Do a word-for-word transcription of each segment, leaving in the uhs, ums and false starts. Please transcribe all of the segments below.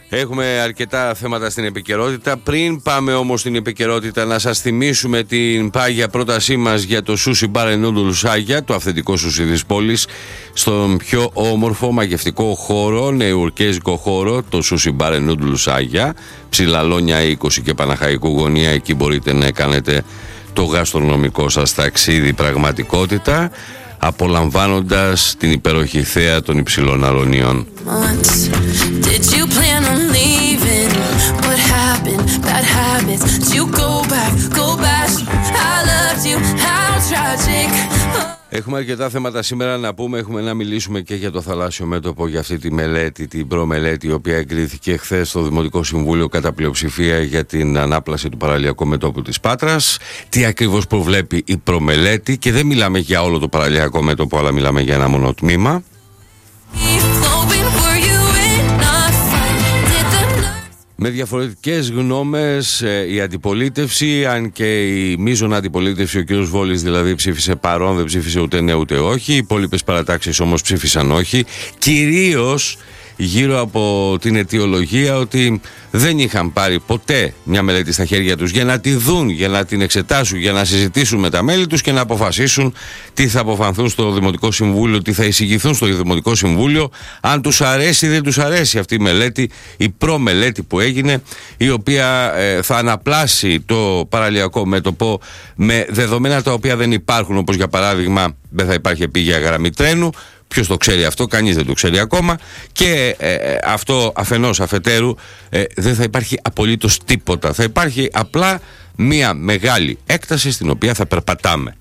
Έχουμε αρκετά θέματα στην επικαιρότητα. Πριν πάμε όμως στην επικαιρότητα, να σας θυμίσουμε την πάγια πρότασή μας για το Sushi Bar and Noodles Άγια, το αυθεντικό σουσί της πόλης, στον πιο όμορφο μαγευτικό χώρο, νεουρκέζικο χώρο, το Sushi Bar and Noodles Άγια, Ψηλαλόνια είκοσι και Παναχαϊκού γωνία. Εκεί μπορείτε να κάνετε το γαστρονομικό σας ταξίδι πραγματικότητα, απολαμβάνοντας την υπέροχη θέα των υψηλών αλωνίων. Έχουμε αρκετά θέματα σήμερα να πούμε. Έχουμε να μιλήσουμε και για το θαλάσσιο μέτωπο, για αυτή τη μελέτη, την προμελέτη, η οποία εγκρίθηκε χθες στο Δημοτικό Συμβούλιο κατά πλειοψηφία για την ανάπλαση του παραλιακού μετώπου της Πάτρας. Τι ακριβώς προβλέπει η προμελέτη, και δεν μιλάμε για όλο το παραλιακό μέτωπο, αλλά μιλάμε για ένα μόνο τμήμα. Με διαφορετικές γνώμες η αντιπολίτευση, αν και η μείζωνα αντιπολίτευση, ο κ. Βόλης δηλαδή, ψήφισε παρόν, δεν ψήφισε ούτε ναι ούτε όχι. Οι υπόλοιπες παρατάξεις όμως ψήφισαν όχι, κυρίως γύρω από την αιτιολογία ότι δεν είχαν πάρει ποτέ μια μελέτη στα χέρια τους για να τη δουν, για να την εξετάσουν, για να συζητήσουν με τα μέλη τους και να αποφασίσουν τι θα αποφανθούν στο Δημοτικό Συμβούλιο, τι θα εισηγηθούν στο Δημοτικό Συμβούλιο, αν τους αρέσει ή δεν τους αρέσει αυτή η μελέτη, η προμελέτη που έγινε, η οποία ε, θα αναπλάσει το παραλιακό μέτωπο με δεδομένα τα οποία δεν υπάρχουν, όπως για παράδειγμα δεν θα υπάρχει επίγεια γραμμή τρένου. Ποιος το ξέρει αυτό? Κανείς δεν το ξέρει ακόμα. Και ε, αυτό αφενός, αφετέρου, ε, δεν θα υπάρχει απολύτως τίποτα. Θα υπάρχει απλά μία μεγάλη έκταση στην οποία θα περπατάμε.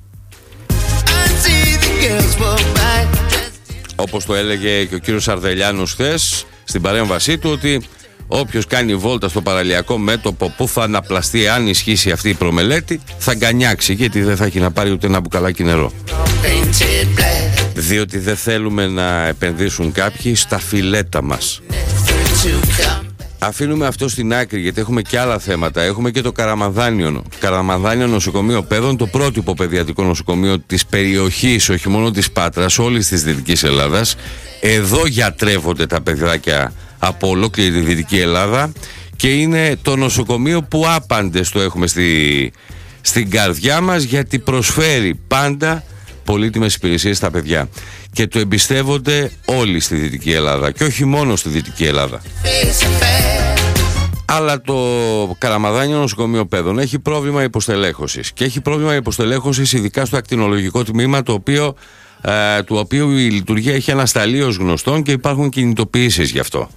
Όπως το έλεγε και ο κύριος Σαρδελιάνος χθες στην παρέμβασή του, ότι όποιος κάνει βόλτα στο παραλιακό μέτωπο που θα αναπλαστεί, αν ισχύσει αυτή η προμελέτη, θα γκανιάξει, γιατί δεν θα έχει να πάρει ούτε ένα μπουκαλάκι νερό. Διότι δεν θέλουμε να επενδύσουν κάποιοι στα φιλέτα μας. Αφήνουμε αυτό στην άκρη, γιατί έχουμε και άλλα θέματα. Έχουμε και το Καραμανδάνιο. Καραμανδάνιο νοσοκομείο παιδών, το πρότυπο παιδιατρικό νοσοκομείο της περιοχής, όχι μόνο της Πάτρας, όλης της Δυτικής Ελλάδας. Εδώ γιατρεύονται τα παιδάκια από ολόκληρη τη Δυτική Ελλάδα, και είναι το νοσοκομείο που άπαντες το έχουμε στη, στην καρδιά μας, γιατί προσφέρει πάντα πολύτιμες υπηρεσίες στα παιδιά και το εμπιστεύονται όλοι στη Δυτική Ελλάδα, και όχι μόνο στη Δυτική Ελλάδα. Αλλά το Καραμανδάνιο νοσοκομείο παιδών έχει πρόβλημα υποστελέχωσης, και έχει πρόβλημα υποστελέχωσης ειδικά στο ακτινολογικό τμήμα, το οποίο, ε, του οποίου η λειτουργία έχει ανασταλεί ως γνωστόν, και υπάρχουν κινητοποιήσεις γι' αυτό.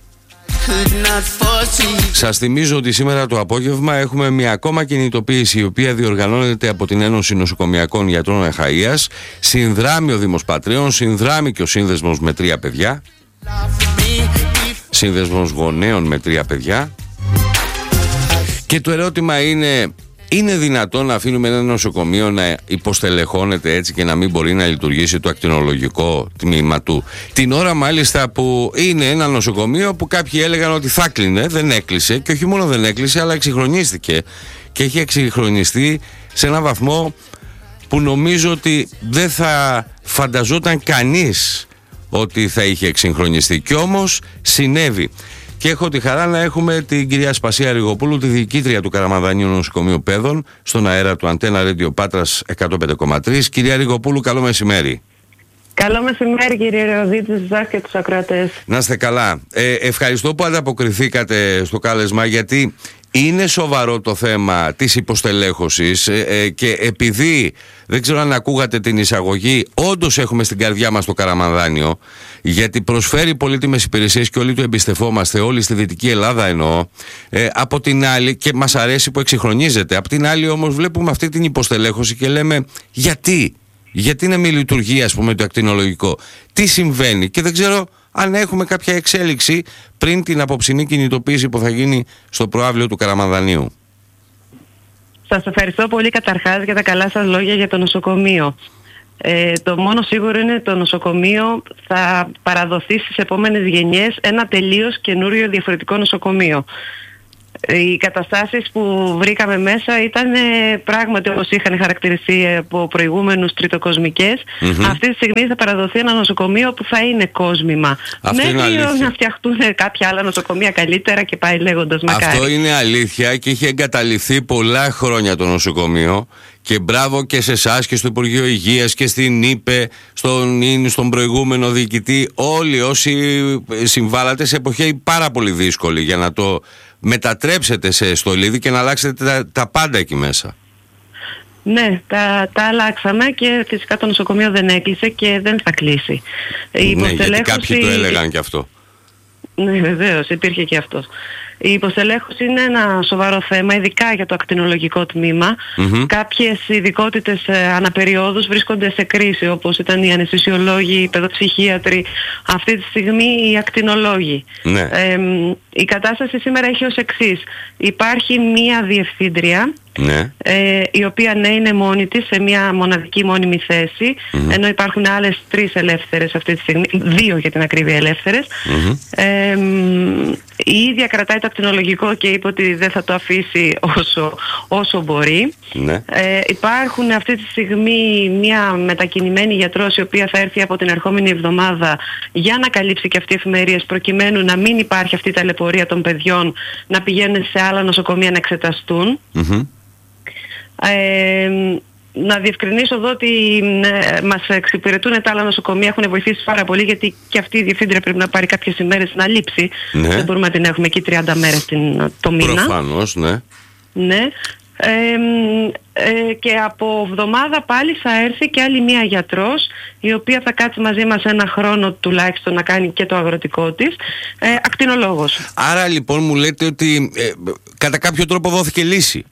Σας θυμίζω ότι σήμερα το απόγευμα έχουμε μια ακόμα κινητοποίηση, η οποία διοργανώνεται από την Ένωση Νοσοκομιακών Γιατρών Αχαΐας. Συνδράμει ο Δήμος Πατρέων, συνδράμει και ο Σύνδεσμος με τρία παιδιά, Σύνδεσμος Γονέων με τρία παιδιά. Και το ερώτημα είναι, είναι δυνατόν να αφήνουμε ένα νοσοκομείο να υποστελεχώνεται έτσι και να μην μπορεί να λειτουργήσει το ακτινολογικό τμήμα του? Την ώρα μάλιστα που είναι ένα νοσοκομείο που κάποιοι έλεγαν ότι θα κλείνε, δεν έκλεισε, και όχι μόνο δεν έκλεισε, αλλά εξυγχρονίστηκε, και έχει εξυγχρονιστεί σε ένα βαθμό που νομίζω ότι δεν θα φανταζόταν κανείς ότι θα είχε εξυγχρονιστεί, και όμως συνέβη. Και έχω τη χαρά να έχουμε την κυρία Σπασία Ριγοπούλου, τη διοικήτρια του Καραμανδανίου Νοσοκομείου Παιδών, στον αέρα του Αντένα Radio Πάτρας εκατόν πέντε κόμμα τρία. Κυρία Ριγοπούλου, καλό μεσημέρι. Καλό μεσημέρι, κύριε Ρεοδίτη, σας και τους ακροατές. Να είστε καλά. Ε, ευχαριστώ που ανταποκριθήκατε στο κάλεσμα, γιατί είναι σοβαρό το θέμα της υποστελέχωσης, ε, ε, και επειδή δεν ξέρω αν ακούγατε την εισαγωγή, όντως έχουμε στην καρδιά μας το Καραμανδάνιο, γιατί προσφέρει πολύτιμες υπηρεσίες και όλοι το εμπιστευόμαστε, όλοι στη Δυτική Ελλάδα εννοώ. Ε, από την άλλη, και μας αρέσει που εξυγχρονίζεται, από την άλλη όμως βλέπουμε αυτή την υποστελέχωση και λέμε γιατί, γιατί να μην λειτουργεί, ας πούμε, το ακτινολογικό, τι συμβαίνει? Και δεν ξέρω αν έχουμε κάποια εξέλιξη πριν την απόψινή κινητοποίηση που θα γίνει στο προαύλιο του Καραμανδανίου. Σας ευχαριστώ πολύ καταρχάς για τα καλά σας λόγια για το νοσοκομείο. Ε, το μόνο σίγουρο είναι ότι το νοσοκομείο θα παραδοθεί στις επόμενες γενιές ένα τελείως καινούριο διαφορετικό νοσοκομείο. Οι καταστάσεις που βρήκαμε μέσα ήταν πράγματι όπως είχαν χαρακτηριστεί από προηγούμενους τριτοκοσμικές. Mm-hmm. Αυτή τη στιγμή θα παραδοθεί ένα νοσοκομείο που θα είναι κόσμημα. Μέχρι να φτιαχτούν κάποια άλλα νοσοκομεία καλύτερα και πάει λέγοντας μακάρι. Αυτό είναι αλήθεια και είχε εγκαταλειφθεί πολλά χρόνια το νοσοκομείο. Και μπράβο και σε εσάς και στο Υπουργείο Υγείας και στην ΥΠΕ, στον, στον προηγούμενο διοικητή. Όλοι όσοι συμβάλλατε σε εποχή πάρα πολύ δύσκολη για να το μετατρέψετε σε στολίδι και να αλλάξετε τα, τα πάντα εκεί μέσα. Ναι, τα, τα αλλάξαμε και φυσικά το νοσοκομείο δεν έκλεισε και δεν θα κλείσει. Η ναι, γιατί κάποιοι το έλεγαν και αυτό. Ναι, βεβαίως, υπήρχε και αυτός. Η υποστελέχωση είναι ένα σοβαρό θέμα, ειδικά για το ακτινολογικό τμήμα. Mm-hmm. Κάποιες ειδικότητες ε, αναπεριόδους βρίσκονται σε κρίση, όπως ήταν οι αναισθησιολόγοι, οι παιδοψυχίατροι, αυτή τη στιγμή οι ακτινολόγοι. Ναι. Ε, η κατάσταση σήμερα έχει ως εξής. Υπάρχει μία διευθύντρια, ναι. ε, η οποία ναι είναι μόνη της σε μια μοναδική μόνιμη θέση, mm-hmm. ενώ υπάρχουν άλλες τρεις ελεύθερες αυτή τη στιγμή, δύο για την ακρίβεια ελεύθερες. Mm-hmm. Ε, η ίδια κρατάει το ακτινολογικό και είπε ότι δεν θα το αφήσει όσο, όσο μπορεί. Ναι. Ε, υπάρχουν αυτή τη στιγμή μια μετακινημένη γιατρός η οποία θα έρθει από την ερχόμενη εβδομάδα για να καλύψει και αυτή εφημερίες προκειμένου να μην υπάρχει αυτή η ταλαιπωρία των παιδιών να πηγαίνουν σε άλλα νοσοκομεία να εξεταστούν. Mm-hmm. Ε, να διευκρινίσω εδώ ότι ε, μας εξυπηρετούν τα άλλα νοσοκομεία, έχουν βοηθήσει πάρα πολύ γιατί και αυτή η διευθύντρια πρέπει να πάρει κάποιες ημέρες να λείψει. Ναι. Δεν μπορούμε να την έχουμε εκεί τριάντα μέρες την, το μήνα. Προφανώς, ναι. Ναι. Ε, ε, και από εβδομάδα πάλι θα έρθει και άλλη μία γιατρός η οποία θα κάτσει μαζί μας ένα χρόνο τουλάχιστον να κάνει και το αγροτικό της, ε, ακτινολόγος. Άρα λοιπόν μου λέτε ότι ε, κατά κάποιο τρόπο δόθηκε λύση.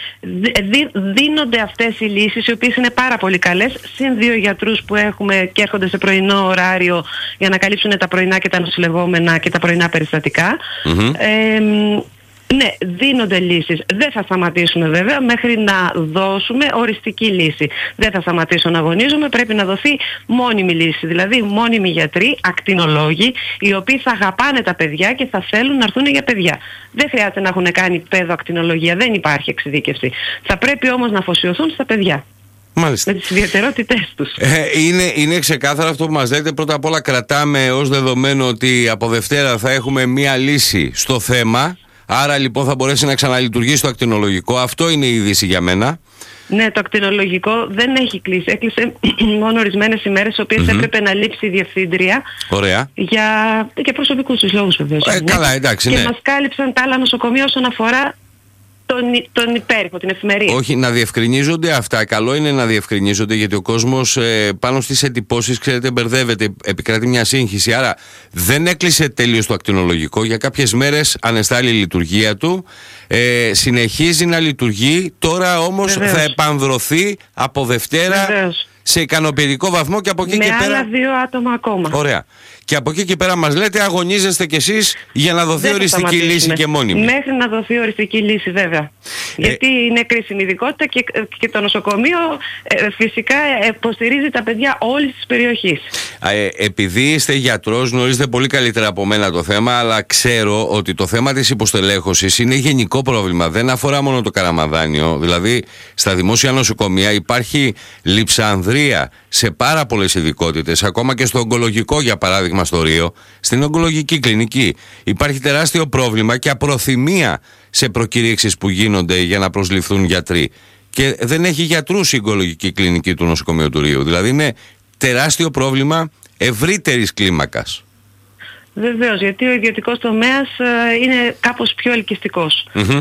Δι, δίνονται αυτές οι λύσεις οι οποίες είναι πάρα πολύ καλές, συν δύο γιατρούς που έχουμε και έρχονται σε πρωινό ωράριο για να καλύψουν τα πρωινά και τα νοσηλευόμενα και τα πρωινά περιστατικά. Mm-hmm. ε, Ναι, δίνονται λύσεις. Δεν θα σταματήσουμε βέβαια μέχρι να δώσουμε οριστική λύση. Δεν θα σταματήσω να αγωνίζομαι, πρέπει να δοθεί μόνιμη λύση. Δηλαδή μόνιμοι γιατροί, ακτινολόγοι, οι οποίοι θα αγαπάνε τα παιδιά και θα θέλουν να έρθουν για παιδιά. Δεν χρειάζεται να έχουν κάνει παιδοακτινολογία, δεν υπάρχει εξειδίκευση. Θα πρέπει όμως να αφοσιωθούν στα παιδιά. Μάλιστα. Με τις ιδιαιτερότητές τους. Ε, είναι, είναι ξεκάθαρο αυτό που μας λέτε. Πρώτα απ' όλα κρατάμε ως δεδομένο ότι από Δευτέρα θα έχουμε μία λύση στο θέμα. Άρα λοιπόν θα μπορέσει να ξαναλειτουργήσει το ακτινολογικό. Αυτό είναι η είδηση για μένα. Ναι, το ακτινολογικό δεν έχει κλείσει. Έκλεισε μόνο ορισμένες ημέρες, στις οποίες mm-hmm. έπρεπε να λείψει η διευθύντρια. Ωραία. Για, για προσωπικούς τους λόγους βεβαίως. Ε, καλά, εντάξει, και ναι. μας κάλυψαν τα άλλα νοσοκομεία όσον αφορά τον, τον υπέρηχο, την εφημερία. Όχι, να διευκρινίζονται αυτά. Καλό είναι να διευκρινίζονται γιατί ο κόσμος ε, πάνω στις εντυπώσεις, ξέρετε, μπερδεύεται, επικρατεί μια σύγχυση. Άρα δεν έκλεισε τελείως το ακτινολογικό. Για κάποιες μέρες ανεστάλλει η λειτουργία του. Ε, συνεχίζει να λειτουργεί. Τώρα όμως Βεβαίως. θα επανδρωθεί από Δευτέρα Βεβαίως. σε ικανοποιητικό βαθμό και από εκεί με και πέρα. Με άλλα δύο άτομα ακόμα. Ωραία. Και από εκεί και πέρα μας λέτε αγωνίζεστε κι εσείς για να δοθεί οριστική λύση και μόνιμη. Μέχρι να δοθεί οριστική λύση βέβαια. Ε, Γιατί είναι κρίσιμη ειδικότητα και, και το νοσοκομείο ε, φυσικά υποστηρίζει τα παιδιά όλης της περιοχής. Ε, επειδή είστε γιατρός γνωρίζετε πολύ καλύτερα από μένα το θέμα, αλλά ξέρω ότι το θέμα της υποστελέχωσης είναι γενικό πρόβλημα. Δεν αφορά μόνο το Καραμανδάνιο. Δηλαδή στα δημόσια νοσοκομεία υπάρχει λειψανδρία σε πάρα πολλές ειδικότητες, ακόμα και στο ογκολογικό για παράδειγμα στο Ρίο, στην ογκολογική κλινική. Υπάρχει τεράστιο πρόβλημα και απροθυμία σε προκηρύξεις που γίνονται για να προσληφθούν γιατροί. Και δεν έχει γιατρούς η ογκολογική κλινική του νοσοκομείου του Ρίου. Δηλαδή είναι τεράστιο πρόβλημα ευρύτερης κλίμακας. Βεβαίως, γιατί ο ιδιωτικός τομέας είναι κάπως πιο ελκυστικός. Mm-hmm.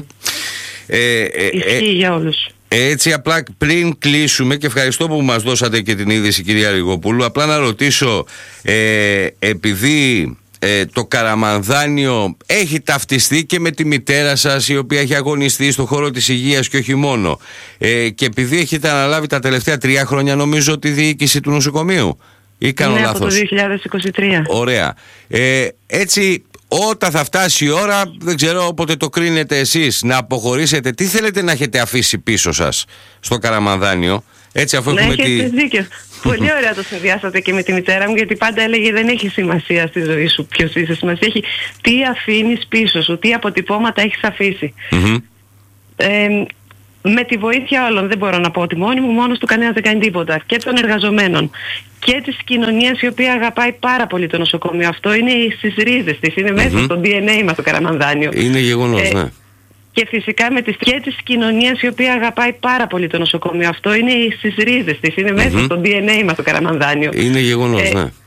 Ε, ε, Ισχύει ε, για όλους. Έτσι απλά πριν κλείσουμε και ευχαριστώ που μας δώσατε και την είδηση κυρία Ριγοπούλου, απλά να ρωτήσω ε, επειδή ε, το Καραμανδάνιο έχει ταυτιστεί και με τη μητέρα σας η οποία έχει αγωνιστεί στον χώρο της υγείας και όχι μόνο ε, και επειδή έχετε αναλάβει τα τελευταία τρία χρόνια νομίζω τη διοίκηση του νοσοκομείου ή κάνω ναι, λάθος? Από το δύο χιλιάδες είκοσι τρία. Ωραία. Ε, έτσι όταν θα φτάσει η ώρα, δεν ξέρω όποτε το κρίνετε εσείς, να αποχωρήσετε, τι θέλετε να έχετε αφήσει πίσω σας στο Καραμανδάνιο, έτσι αφού ναι, έχουμε τη... δίκιο. Πολύ ωραία το συνδυάσατε και με τη μητέρα μου, γιατί πάντα έλεγε δεν έχει σημασία στη ζωή σου ποιος είσαι, σημασία έχει τι αφήνεις πίσω σου, τι αποτυπώματα έχεις αφήσει. Mm-hmm. Ε, με τη βοήθεια όλων, δεν μπορώ να πω ότι μόνη μου, μόνος του κανένας δεν κάνει τίποτα, και των εργαζομένων και της κοινωνίας, η οποία αγαπάει πάρα πολύ το νοσοκομείο αυτό, είναι στις ρίζες της, είναι μέσα mm-hmm. στο ντι εν έι μας το Καραμανδάνιο. Είναι γεγονός, ε, ναι. Και φυσικά με τις και της κοινωνίας, η οποία αγαπάει πάρα πολύ το νοσοκομείο αυτό, είναι στις ρίζες της, είναι μέσα mm-hmm. στο ντι εν έι μας το Καραμανδάνιο. Είναι γεγονός, ε, ναι.